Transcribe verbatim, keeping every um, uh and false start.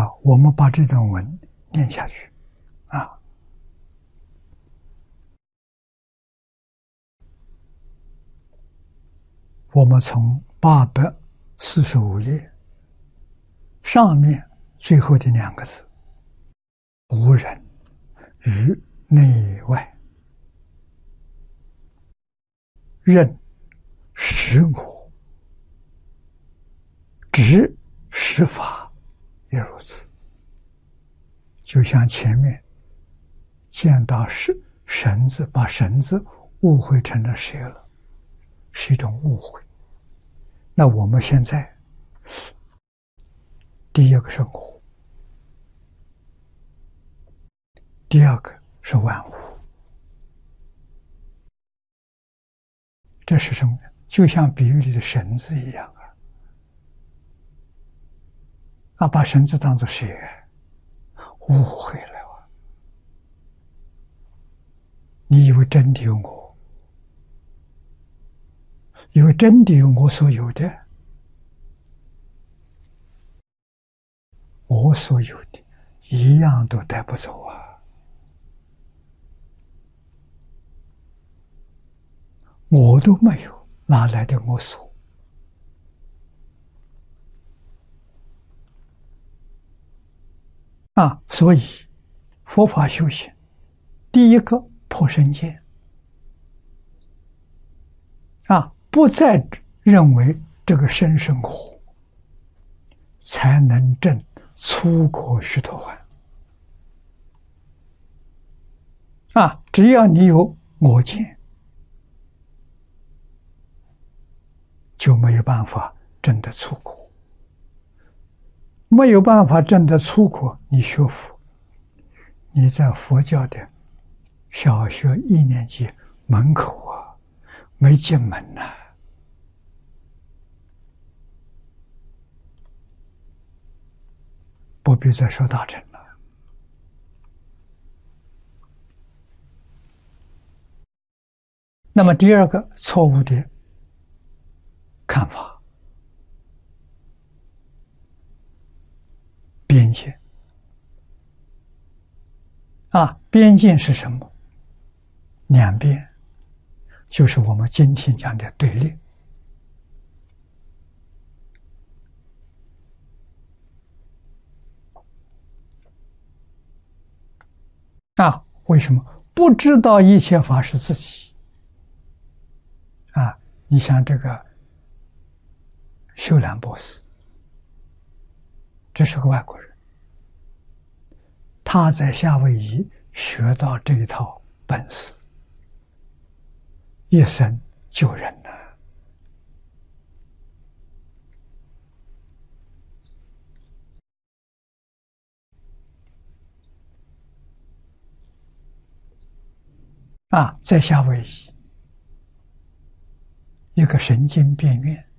啊，我们把这段文念下去啊。我们从八百四十五页上面最后的两个字“无人于内外，任识我，执实法”，也如此。就像前面见到绳绳子，把绳子误会成了蛇了，是一种误会。那我们现在第一个生活，第二个是万物，这是什么？就像比喻里的绳子一样啊！啊，把绳子当作蛇，误会了啊！你以为真的有我？以为真的有我所有的？我所有的一样都带不走啊！我都没有，哪来的我所？啊，所以佛法修行，第一个破身见啊，不再认为这个身生活，才能证出果须陀洹啊！只要你有我见，就没有办法证得出果。没有办法证得出果，你学佛，你在佛教的小学一年级门口啊，没进门呐、啊。不必再说大乘了。那么第二个错误的看法，边界啊，边界是什么？两边就是我们今天讲的对立。啊，为什么不知道一切法是自己？啊，你像这个秀兰博士，这是个外国人，他在夏威夷学到这一套本事，一生救人了。啊，在夏威夷，一个神经病院，